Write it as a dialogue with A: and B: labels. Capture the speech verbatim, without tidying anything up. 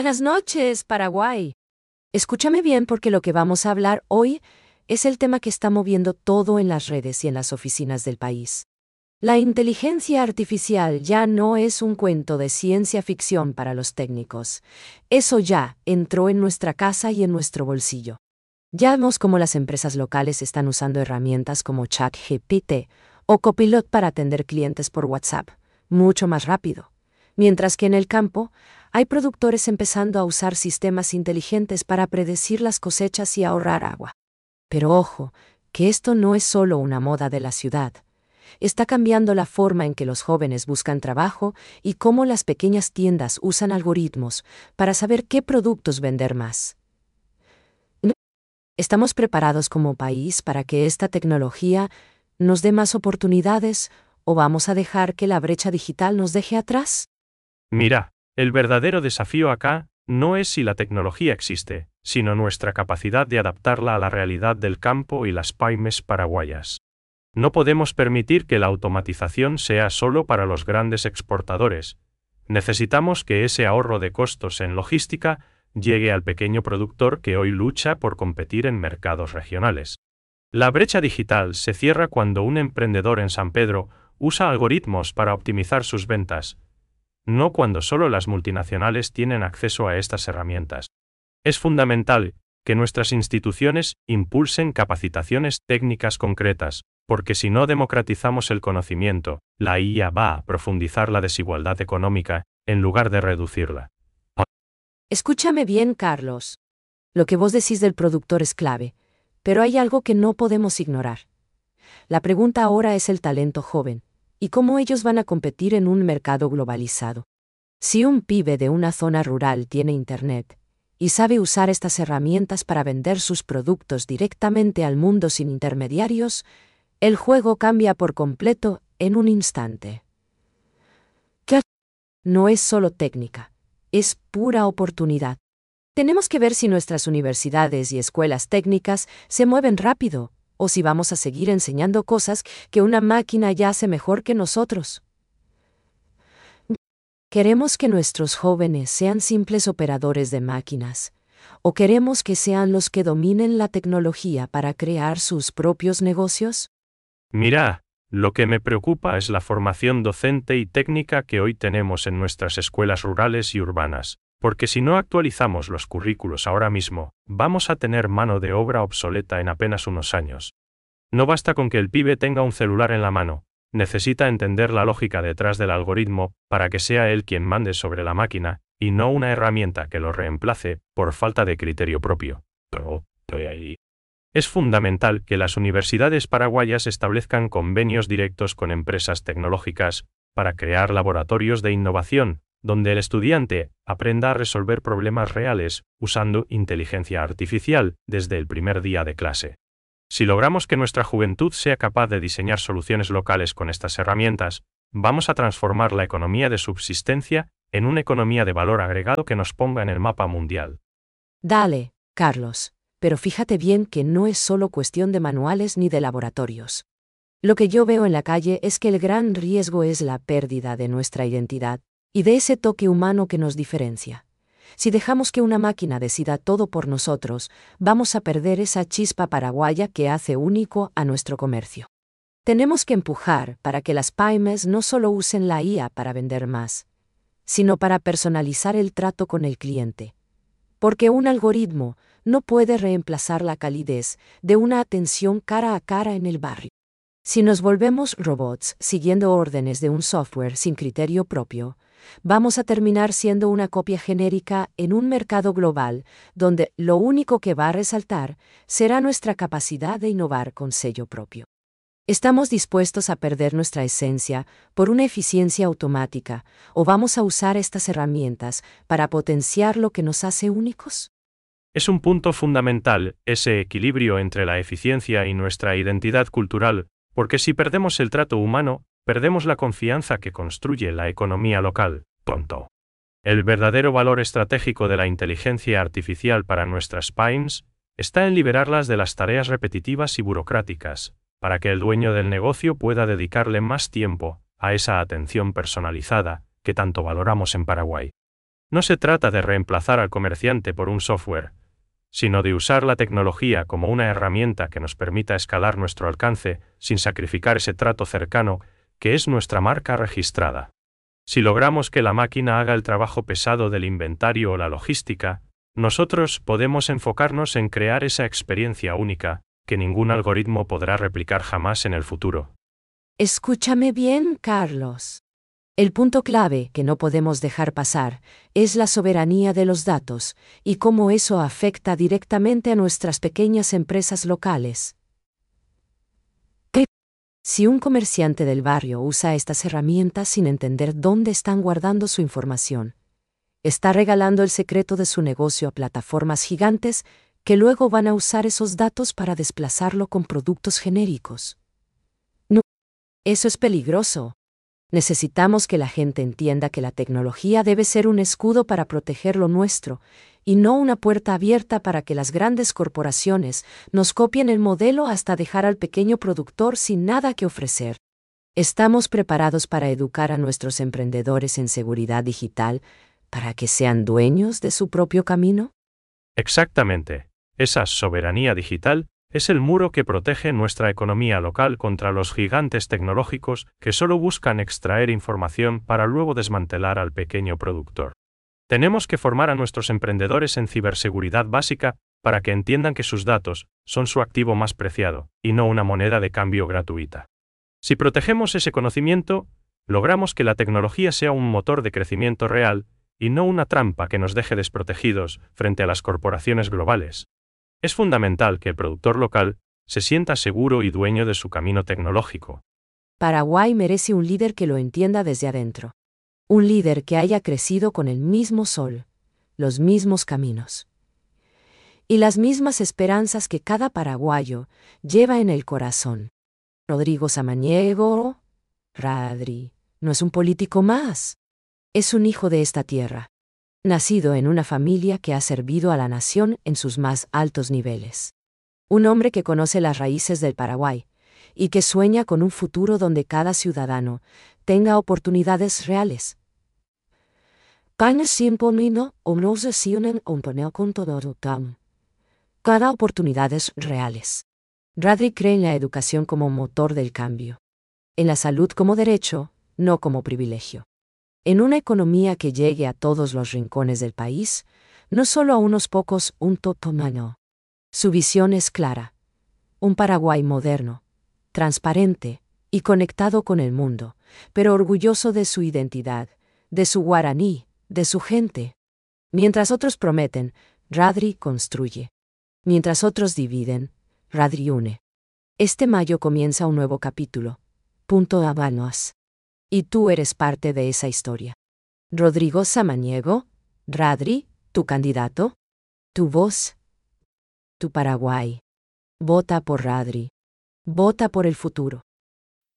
A: Buenas noches, Paraguay. Escúchame bien porque lo que vamos a hablar hoy es el tema que está moviendo todo en las redes y en las oficinas del país. La inteligencia artificial ya no es un cuento de ciencia ficción para los técnicos. Eso ya entró en nuestra casa y en nuestro bolsillo. Ya vemos cómo las empresas locales están usando herramientas como ChatGPT o Copilot para atender clientes por WhatsApp, mucho más rápido. Mientras que en el campo, hay productores empezando a usar sistemas inteligentes para predecir las cosechas y ahorrar agua. Pero ojo, que esto no es solo una moda de la ciudad. Está cambiando la forma en que los jóvenes buscan trabajo y cómo las pequeñas tiendas usan algoritmos para saber qué productos vender más. ¿Estamos preparados como país para que esta tecnología nos dé más oportunidades o vamos a dejar que la brecha digital nos deje atrás?
B: Mira, el verdadero desafío acá no es si la tecnología existe, sino nuestra capacidad de adaptarla a la realidad del campo y las pymes paraguayas. No podemos permitir que la automatización sea solo para los grandes exportadores. Necesitamos que ese ahorro de costos en logística llegue al pequeño productor que hoy lucha por competir en mercados regionales. La brecha digital se cierra cuando un emprendedor en San Pedro usa algoritmos para optimizar sus ventas, no cuando solo las multinacionales tienen acceso a estas herramientas. Es fundamental que nuestras instituciones impulsen capacitaciones técnicas concretas, porque si no democratizamos el conocimiento, la I A va a profundizar la desigualdad económica, en lugar de reducirla.
A: Escúchame bien, Carlos. Lo que vos decís del productor es clave, pero hay algo que no podemos ignorar. La pregunta ahora es el talento joven, y cómo ellos van a competir en un mercado globalizado. Si un pibe de una zona rural tiene internet, y sabe usar estas herramientas para vender sus productos directamente al mundo sin intermediarios, el juego cambia por completo en un instante. ¿Qué? No es solo técnica, es pura oportunidad. Tenemos que ver si nuestras universidades y escuelas técnicas se mueven rápido, o si vamos a seguir enseñando cosas que una máquina ya hace mejor que nosotros. ¿Queremos que nuestros jóvenes sean simples operadores de máquinas? ¿O queremos que sean los que dominen la tecnología para crear sus propios negocios?
B: Mira, lo que me preocupa es la formación docente y técnica que hoy tenemos en nuestras escuelas rurales y urbanas, porque si no actualizamos los currículos ahora mismo, vamos a tener mano de obra obsoleta en apenas unos años. No basta con que el pibe tenga un celular en la mano, necesita entender la lógica detrás del algoritmo para que sea él quien mande sobre la máquina, y no una herramienta que lo reemplace por falta de criterio propio. Pero, estoy ahí. Es fundamental que las universidades paraguayas establezcan convenios directos con empresas tecnológicas para crear laboratorios de innovación, donde el estudiante aprenda a resolver problemas reales usando inteligencia artificial desde el primer día de clase. Si logramos que nuestra juventud sea capaz de diseñar soluciones locales con estas herramientas, vamos a transformar la economía de subsistencia en una economía de valor agregado que nos ponga en el mapa mundial.
A: Dale, Carlos, pero fíjate bien que no es solo cuestión de manuales ni de laboratorios. Lo que yo veo en la calle es que el gran riesgo es la pérdida de nuestra identidad y de ese toque humano que nos diferencia. Si dejamos que una máquina decida todo por nosotros, vamos a perder esa chispa paraguaya que hace único a nuestro comercio. Tenemos que empujar para que las pymes no solo usen la I A para vender más, sino para personalizar el trato con el cliente. Porque un algoritmo no puede reemplazar la calidez de una atención cara a cara en el barrio. Si nos volvemos robots siguiendo órdenes de un software sin criterio propio, vamos a terminar siendo una copia genérica en un mercado global donde lo único que va a resaltar será nuestra capacidad de innovar con sello propio. ¿Estamos dispuestos a perder nuestra esencia por una eficiencia automática o vamos a usar estas herramientas para potenciar lo que nos hace únicos?
B: Es un punto fundamental ese equilibrio entre la eficiencia y nuestra identidad cultural, porque si perdemos el trato humano, perdemos la confianza que construye la economía local. Punto. El verdadero valor estratégico de la inteligencia artificial para nuestras pymes está en liberarlas de las tareas repetitivas y burocráticas, para que el dueño del negocio pueda dedicarle más tiempo a esa atención personalizada que tanto valoramos en Paraguay. No se trata de reemplazar al comerciante por un software, sino de usar la tecnología como una herramienta que nos permita escalar nuestro alcance sin sacrificar ese trato cercano que es nuestra marca registrada. Si logramos que la máquina haga el trabajo pesado del inventario o la logística, nosotros podemos enfocarnos en crear esa experiencia única que ningún algoritmo podrá replicar jamás en el futuro.
A: Escúchame bien, Carlos. El punto clave que no podemos dejar pasar es la soberanía de los datos y cómo eso afecta directamente a nuestras pequeñas empresas locales. Si un comerciante del barrio usa estas herramientas sin entender dónde están guardando su información, está regalando el secreto de su negocio a plataformas gigantes que luego van a usar esos datos para desplazarlo con productos genéricos. No, eso es peligroso. Necesitamos que la gente entienda que la tecnología debe ser un escudo para proteger lo nuestro, y no una puerta abierta para que las grandes corporaciones nos copien el modelo hasta dejar al pequeño productor sin nada que ofrecer. ¿Estamos preparados para educar a nuestros emprendedores en seguridad digital para que sean dueños de su propio camino?
B: Exactamente. Esa soberanía digital es el muro que protege nuestra economía local contra los gigantes tecnológicos que solo buscan extraer información para luego desmantelar al pequeño productor. Tenemos que formar a nuestros emprendedores en ciberseguridad básica para que entiendan que sus datos son su activo más preciado y no una moneda de cambio gratuita. Si protegemos ese conocimiento, logramos que la tecnología sea un motor de crecimiento real y no una trampa que nos deje desprotegidos frente a las corporaciones globales. Es fundamental que el productor local se sienta seguro y dueño de su camino tecnológico.
A: Paraguay merece un líder que lo entienda desde adentro. Un líder que haya crecido con el mismo sol, los mismos caminos y las mismas esperanzas que cada paraguayo lleva en el corazón. Rodrigo Samaniego, Radri, no es un político más. Es un hijo de esta tierra, nacido en una familia que ha servido a la nación en sus más altos niveles. Un hombre que conoce las raíces del Paraguay y que sueña con un futuro donde cada ciudadano tenga oportunidades reales. Cada oportunidades reales. Radri cree en la educación como motor del cambio. En la salud como derecho, no como privilegio. En una economía que llegue a todos los rincones del país, no solo a unos pocos, un totomano. Su visión es clara. Un Paraguay moderno, transparente y conectado con el mundo, pero orgulloso de su identidad, de su guaraní, de su gente. Mientras otros prometen, Radri construye. Mientras otros dividen, Radri une. Este mayo comienza un nuevo capítulo. Punto Habanos. Y tú eres parte de esa historia. Rodrigo Samaniego, Radri, tu candidato, tu voz, tu Paraguay. Vota por Radri. Vota por el futuro.